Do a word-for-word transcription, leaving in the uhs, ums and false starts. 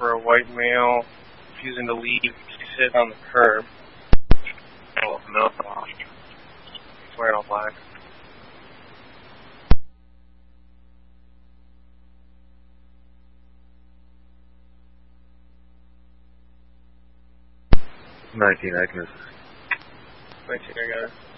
for a white male refusing to leave to sit on the curb. Oh, no. He's wearing all black. nineteen Agnes. nineteen, I got it.